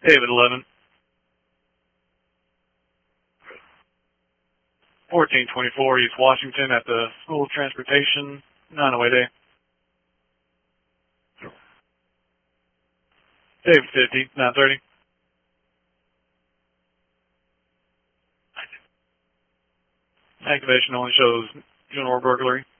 David 11. 1424 East Washington at the School of Transportation, 908A. David 50, 930. Activation only shows general burglary.